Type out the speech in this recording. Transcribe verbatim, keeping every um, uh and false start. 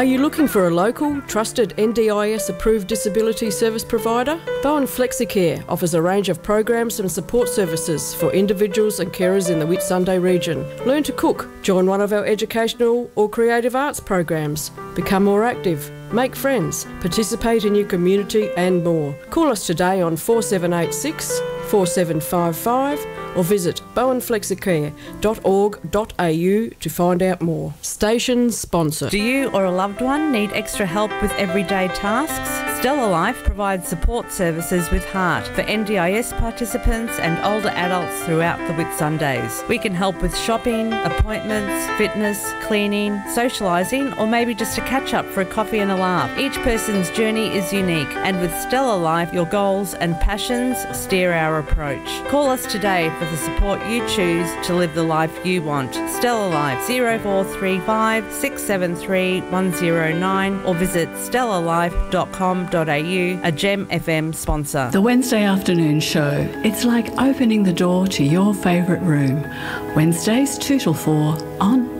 Are you looking for a local, trusted N D I S-approved disability service provider? Bowen Flexicare offers a range of programs and support services for individuals and carers in the Whitsunday region. Learn to cook, join one of our educational or creative arts programs, become more active, make friends, participate in your community and more. Call us today on four seven eight six, four seven five five or visit bowen flexicare dot org dot a u to find out more. Station sponsor. Do you or a loved one need extra help with everyday tasks? Stella Life provides support services with heart for N D I S participants and older adults throughout the Whitsundays. We can help with shopping, appointments, fitness, cleaning, socialising, or maybe just a catch up for a coffee and a laugh. Each person's journey is unique, and with Stella Life, your goals and passions steer our approach. Call us today for the support you choose to live the life you want. Stella Life, zero four three five, six seven three, one zero nine, or visit stella life dot com dot a u, a Gem F M sponsor. The Wednesday afternoon show. It's like opening the door to your favourite room. Wednesdays two till four on